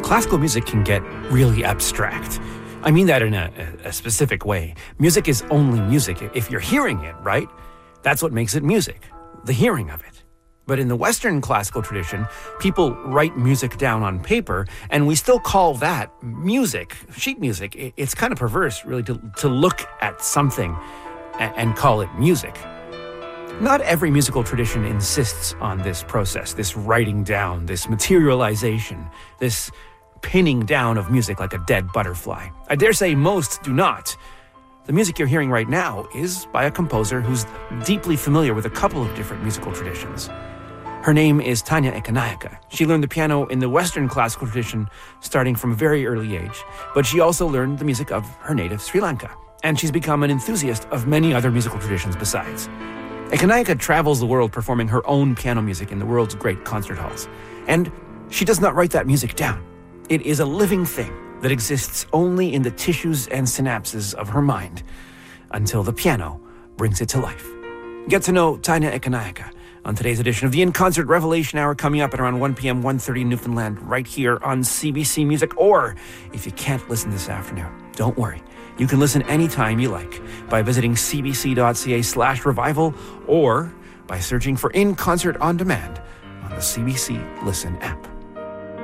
classical music can get really abstract. I mean that in a specific way. Music is only music if you're hearing it, right? That's what makes it music, the hearing of it. But in the Western classical tradition, people write music down on paper, and we still call that music, sheet music. It's kind of perverse, really, to look at something and call it music. Not every musical tradition insists on this process, this writing down, this materialization, this pinning down of music like a dead butterfly. I dare say most do not. The music you're hearing right now is by a composer who's deeply familiar with a couple of different musical traditions. Her name is Tanya Ekanaika. She learned the piano in the Western classical tradition starting from a very early age, but she also learned the music of her native Sri Lanka, and she's become an enthusiast of many other musical traditions besides. Ekanaika travels the world performing her own piano music in the world's great concert halls, and she does not write that music down. It is a living thing that exists only in the tissues and synapses of her mind until the piano brings it to life. Get to know Tanya Ekanaika on today's edition of the In Concert Revelation Hour, coming up at around 1 p.m., 1:30 Newfoundland, right here on CBC Music. Or if you can't listen this afternoon, don't worry. You can listen anytime you like by visiting cbc.ca/revival or by searching for In Concert On Demand on the CBC Listen app.